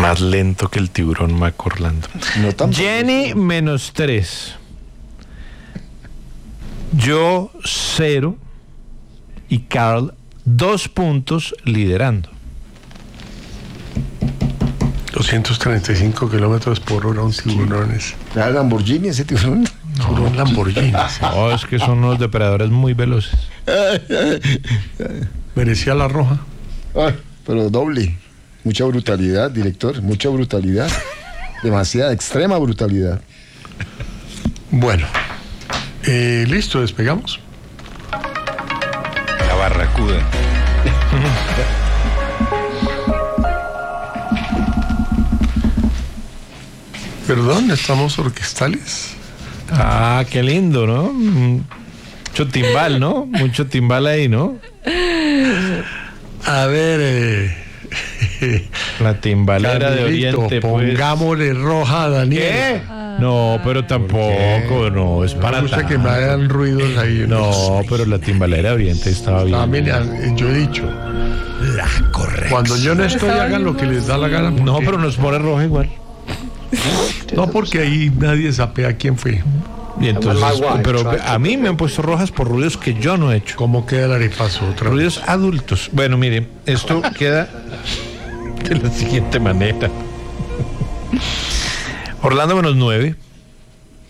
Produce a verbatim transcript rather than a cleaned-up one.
Más lento que el tiburón Mac Orlando. No tan Jenny menos tres. Yo cero. Y Carl dos puntos liderando. doscientos treinta y cinco kilómetros por hora un tiburón es. ¿Era Lamborghini ese tiburón? Tiburón Lamborghini. Sí. Oh, es que son unos depredadores muy veloces. Merecía la roja. Ay, pero doble. Mucha brutalidad, director. Mucha brutalidad. Demasiada, extrema brutalidad. Bueno. Eh, listo, despegamos. La barracuda. Perdón, ¿estamos orquestales? Ah, qué lindo, ¿no? Mucho timbal, ¿no? Mucho timbal ahí, ¿no? A ver, eh, La timbalera de Carlito, Oriente, pues. pongámosle roja a Daniel. ¿Qué? No, pero tampoco, no, es para Me gusta tanto. que me hagan ruidos ahí. No, pero la timbalera de Oriente estaba bien. A mí, yo he dicho, La correcta. cuando yo no estoy, hagan lo que les da la gana. No, porque- pero nos pone roja igual. No, porque ahí nadie sapea quién fue. Y entonces, pero a mí me han puesto rojas por ruidos que yo no he hecho. ¿Cómo queda el arepaso otra vez? Ruidos adultos. Bueno, miren, esto queda de la siguiente manera. Orlando menos nueve.